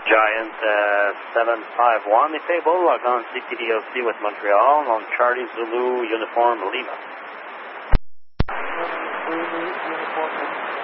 Giant 751, if able, log on CPDOC with Montreal on Charlie Zulu Uniform Lima. Uniform